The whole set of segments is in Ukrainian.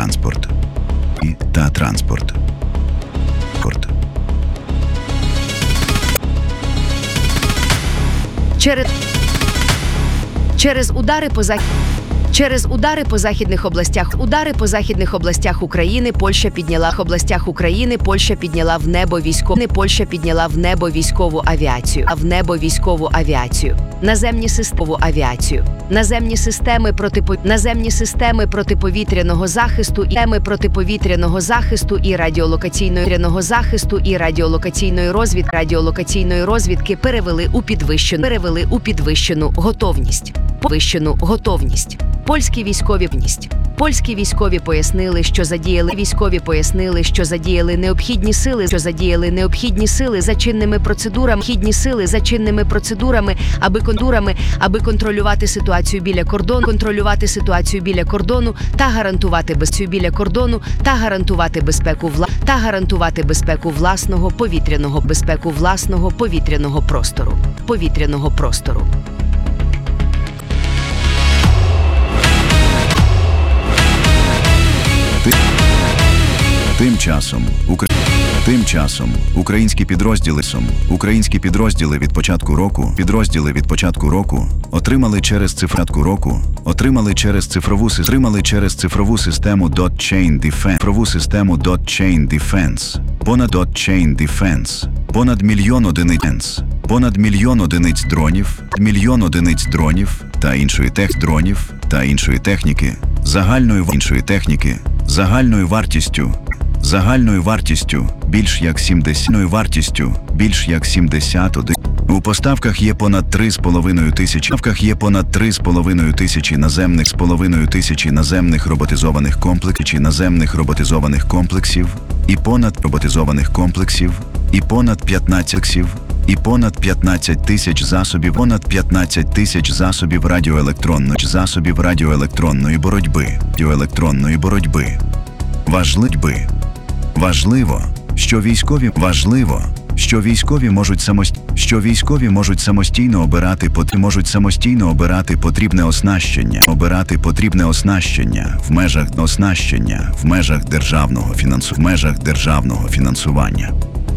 транспорт. Та транспорт. Через удари по західних областях України Польща підняла в небо військову авіацію. Наземні системи протиповітряного захисту і радіолокаційної розвідки перевели у підвищену готовність. Польські військові пояснили, що задіяли необхідні сили за чинними процедурами, аби контролювати ситуацію біля кордону та гарантувати безпеку власного повітряного простору. Тим часом українські підрозділи від початку року отримали через цифрову систему .chain defense, понад мільйон одиниць дронів та іншої техніки загальною вартістю більш як 71. У поставках є понад 3,5 тисячі наземних роботизованих комплексів і понад 15 тисяч засобів радіоелектронної боротьби. Важливо, що військові можуть самостійно обирати потрібне оснащення в межах державного фінансування.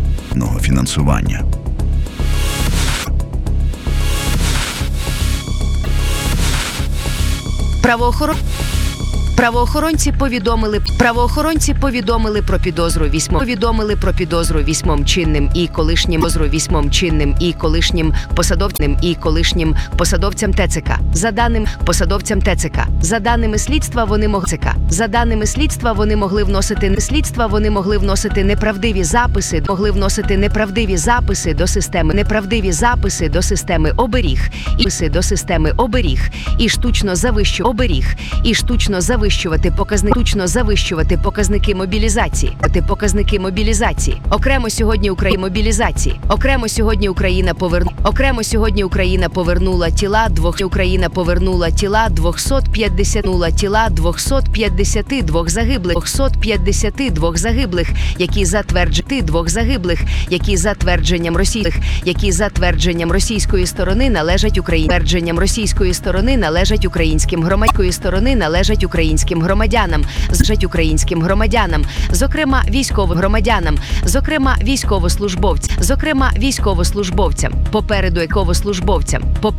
Правоохоронці повідомили про підозру вісьмом чинним і колишнім посадовцям ТЦК. За даними слідства, вони могли вносити неправдиві записи до системи оберіг і штучно завищувати показники мобілізації. Окремо сьогодні Україна повернула тіла 252 загиблих, які затвердженням російської сторони належать українським громадянам, зокрема військовослужбовцям, попереду